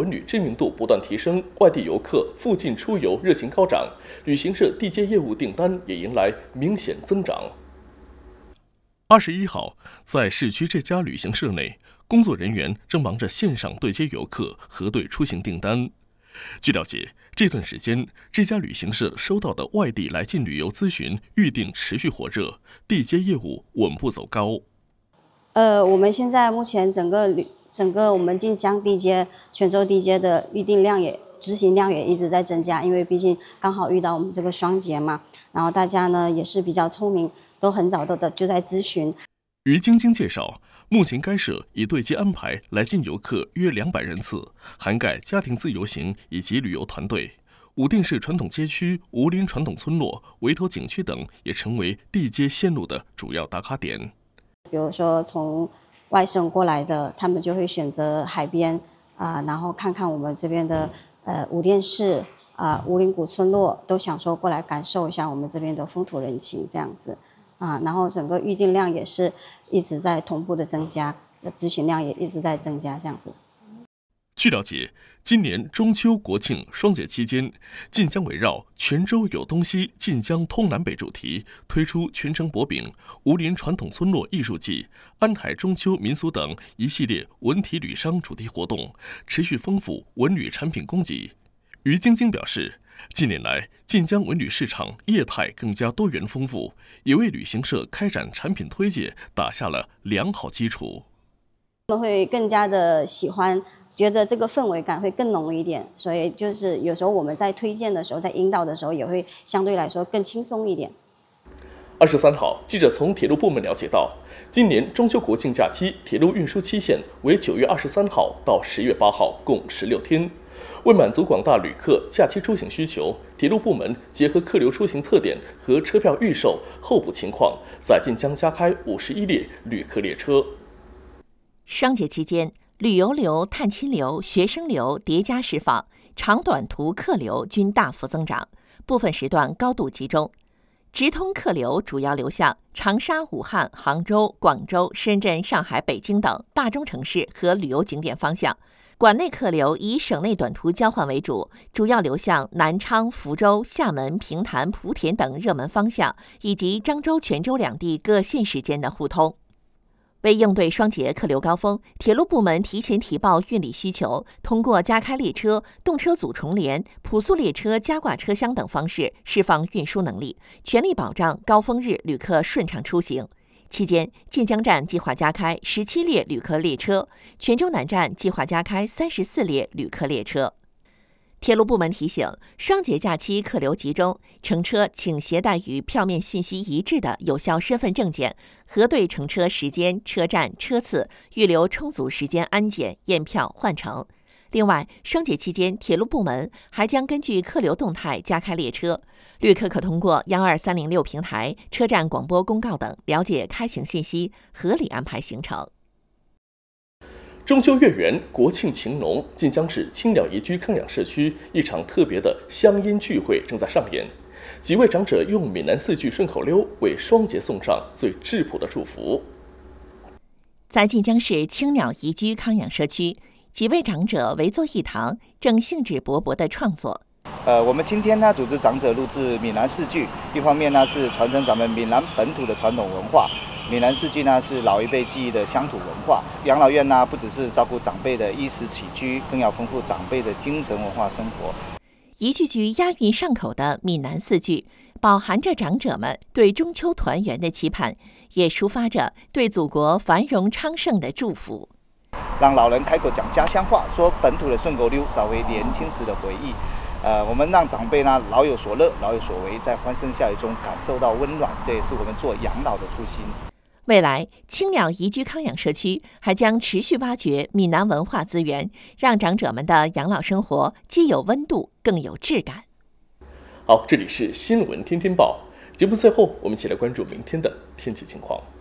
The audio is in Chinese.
文旅知名度不断提升，外地游客附近出游热情高涨，旅行社地接业务订单也迎来明显增长。21号，在市区这家旅行社内，工作人员正忙着线上对接游客、核对出行订单。据了解，这段时间这家旅行社收到的外地来晋旅游咨询预订持续火热，地接业务稳步走高。 我们现在目前整个我们晋江地接、泉州地接的预订量执行量也一直在增加，因为毕竟刚好遇到我们这个双节嘛，然后大家呢也是比较聪明，都很早就在咨询。 于晶晶介绍，目前该社已对接安排来晋游客约200人次，涵盖家庭自由行以及旅游团队。武定市传统街区、吴林传统村落、围头景区等也成为地接线路的主要打卡点。 比如说从外省过来的，他们就会选择海边然后看看我们这边的武定市吴林古村落，都想说过来感受一下我们这边的风土人情这样子然后整个预订量也是一直在同步的增加，咨询量也一直在增加这样子。 据了解，今年中秋、国庆双节期间，晋江围绕“泉州有东西，晋江通南北”主题，推出泉城薄饼、吴林传统村落艺术季、安海中秋民俗等一系列文体旅商主题活动，持续丰富文旅产品供给。于晶晶表示，近年来晋江文旅市场业态更加多元丰富，也为旅行社开展产品推介打下了良好基础。 他们会更加的喜欢，觉得这个氛围感会更浓一点，所以就是有时候我们在推荐的时候，在引导的时候，也会相对来说更轻松一点。 23号，记者从铁路部门了解到，今年中秋国庆假期铁路运输期限为9月23号到10月8号，共16天。为满足广大旅客假期出行需求，铁路部门结合客流出行特点和车票预售候补情况，在晋江加开51列旅客列车。 双节期间，旅游流、探亲流、学生流叠加释放，长短途客流均大幅增长，部分时段高度集中。直通客流主要流向长沙、武汉、杭州、广州、深圳、上海、北京等大中城市和旅游景点方向。管内客流以省内短途交换为主，主要流向南昌、福州、厦门、平潭、莆田等热门方向，以及漳州、泉州两地各县市间的互通。为应对双节客流高峰，铁路部门提前提报运力需求，通过加开列车、动车组重联、普速列车加挂车厢等方式释放运输能力，全力保障高峰日旅客顺畅出行。期间，晋江站计划加开17列旅客列车，泉州南站计划加开34列旅客列车。铁路部门提醒，双节假期客流集中，乘车请携带与票面信息一致的有效身份证件，核对乘车时间、车站、车次，预留充足时间安检、验票、换乘。另外，双节期间，铁路部门还将根据客流动态加开列车，旅客可通过12306平台、车站广播公告等了解开行信息，合理安排行程。 中秋月圆，国庆情浓，晋江市青鸟宜居康养社区一场特别的乡音聚会正在上演。几位长者用闽南4句顺口溜为双节送上最质朴的祝福。 在晋江市青鸟宜居康养社区，几位长者围坐一堂，正兴致勃勃地创作。 我们今天呢组织长者录制闽南4句，一方面呢是传承咱们闽南本土的传统文化。闽南4句呢是老一辈记忆的乡土文化。养老院呢不只是照顾长辈的衣食起居，更要丰富长辈的精神文化生活。 一句句押韵上口的闽南4句，饱含着长者们对中秋团圆的期盼，也抒发着对祖国繁荣昌盛的祝福。 让老人开口讲家乡话，说本土的顺口溜，找回年轻时的回忆。我们让长辈呢老有所乐，老有所为，在欢声笑语中感受到温暖，这也是我们做养老的初心。 未来，青鸟宜居康养社区还将持续挖掘闽南文化资源，让长者们的养老生活既有温度，更有质感。 好，这里是新闻天天报节目，最后我们一起来关注明天的天气情况。